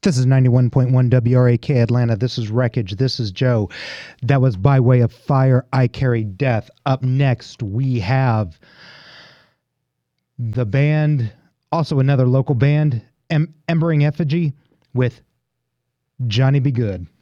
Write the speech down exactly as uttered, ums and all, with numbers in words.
This is ninety-one point one W R A K Atlanta. This is Wreckage. This is Joe. That was By Way of Fire, I Carry Death. Up next, we have the band, also another local band, em- Embering Effigy with Johnny Be Good.